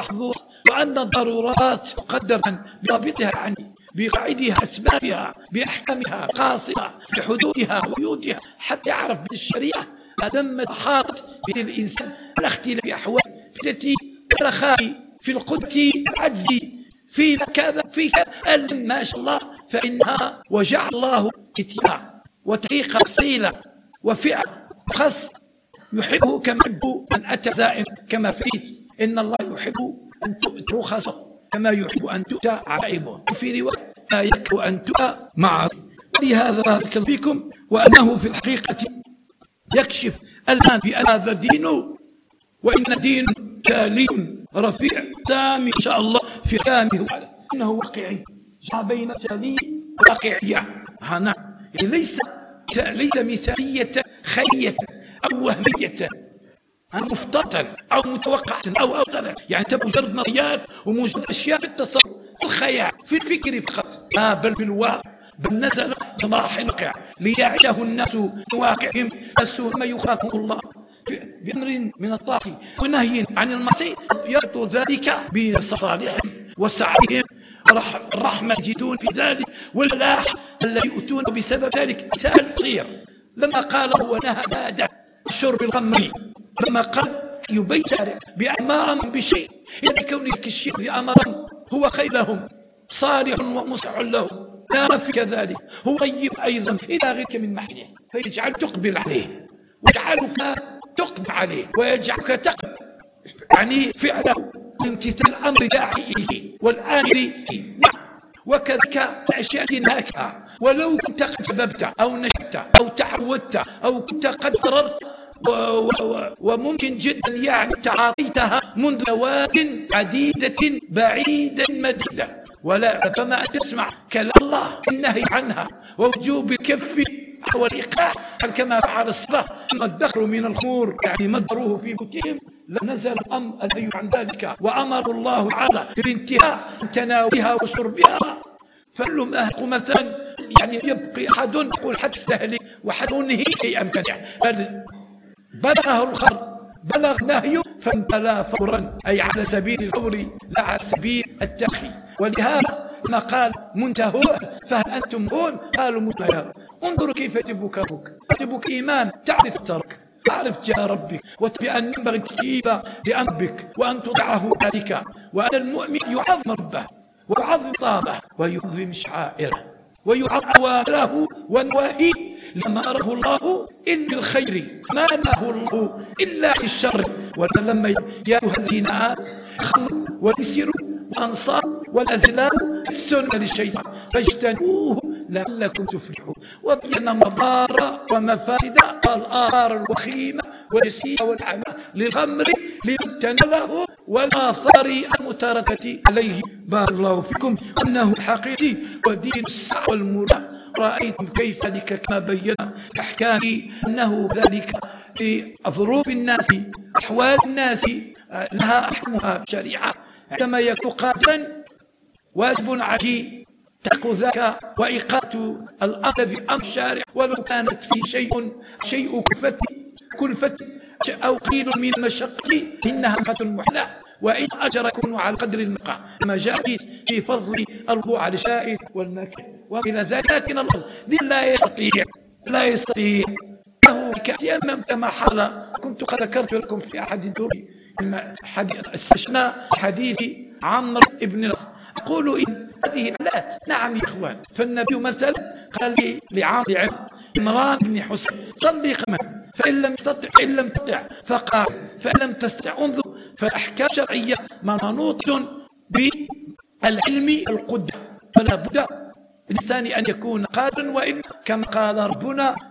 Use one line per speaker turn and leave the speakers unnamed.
محظور، وأن الضرورات تقدر بضابطها يعني بقاعدها، أسبابها، بأحكامها، قاصرة بحدودها وقيودها، حتى يعرف بالشريعة لما تحاط بالإنسان الاختلاف في أحوال فتتي الرخاء في القدة العجز في كذا في كذا ما شاء الله، فإنها وجعل الله اتباع وطريقة أصيلة وفعل خاص يحبه كما يحب من أتى زائم، كما فيه إن الله يحب أن تؤتى رخصه كما يحب أن تؤتى عائبه، وفي رواية لا يكره أن تؤتى معه. ولهذا بارك بكم، وأنه في الحقيقة يكشف الآن بأن هذا دين، وإن دين كالي رفيع سامي إن شاء الله في كامله، إنه واقعي جاء بين مثالية واقعية. نعم، ليس مثالية خيالية أو وهمية مفترضة أو متوقعة أو يعني مجرد نظريات ومجرد أشياء في التصور الخيال في الفكر فقط، بل في الواقع، بل نزل صلاح الواقع ليعيشه الناس واقعهم ما يخافه الله بأمر من الطاعة ونهي عن المعصية، يربط ذلك بصالحهم وسعيهم، الرحمة يجدون في ذلك والفلاح الذي يؤتون بسبب ذلك سهل قصير. لما قال ونهى هذا شرب الخمر، لما قال يبين بأن ما أمر بشيء إلا كونك الشيء بأمر هو خير لهم صالح ومصلح لهم، لا في كذلك هو طيب أيضا إلى غيرك من محله، فيجعل تقبل عليه ويجعلك تقبل عليه ويجعلك تقبل يعني فعله امتثال الأمر داعيه والآمر. وكذلك الأشياء تنهاكها ولو كنت قد سببت أو نشأت أو تعودت أو كنت قد صررت وممكن جدا يعني تعاطيتها منذ سنوات عديدة بعيدة مديدة، ولا فما أن تسمع كلام الله النهي عنها ووجوب الكف والإقلاع كما فعل الصلاة، أما الدخل من الخمور يعني مدروه في بيوتهم لنزل الأمر النهي عن ذلك، وأمر الله تعالى بالانتهاء من تناولها وشربها. فلهم أهق مثلا يعني يبقي أحد يقول حد استهلك وحد نهي شيئا كان بلغه الخبر بلغ نهيه فانتلا فورا، أي على سبيل الفور لا على سبيل التأخي. ولهذا ما قال منتهون فهل أنتم هون؟ قالوا منتهون. انظروا كيف يتبك إيمان، تعرف الترك، تعرف جاه ربك، وبأن ينبغي تجيب لأمرك وأن تضعه ذلك، وأن المؤمن يعظم ربه ويعظم طابه ويعظم شعائره ويعظم أوامره ونواهيه، لما أمره الله إلا بالخير ما نهاه الله إلا بالشر. ولما يا أيها الذين آمنوا خمروا ونسروا وأنصار والأزلام السنة للشيطان فاجتنبوه لعلكم تفلحون، وبين مضار ومفاسد الآثار الوخيمة والسيئة والعمى للخمر لمن تنبه والآثار المترتبة عليه. بارك الله فيكم، إنه الحقيقي ودين السعة والمراد. رأيتم كيف ذلك كما بين أحكام أنه ذلك في ظروف الناس أحوال الناس لها أحكامها بشريعة، عندما يكون قادرا واجب عليه تحقق ذاك وإيقاظ الأمر بأمر الشارع، ولو كانت في شيء كلفة أو قليل من المشقة إنها مشقة محلة، وإن أجر يكون على قدر المقام كما جاء في فضل الوضوء على الشائد والماكل وإلى ذلك. لكن الله لا يستطيع له كأتيمم كما حال. كنت قد ذكرت لكم في أحد الدروس استشنا حديث عمرو بن العاص، أقول إن هذه الآيات نعم يا إخوان، فالنبي مثلا قال لعمرو عمران بن حسين صلي قمة، فإن لم تستطع فقال، فإن لم تستطع انظر، فالأحكام الشرعية منوطة بالعلم القدر، فلا بد للإنسان أن يكون قادرا، وإن كما قال ربنا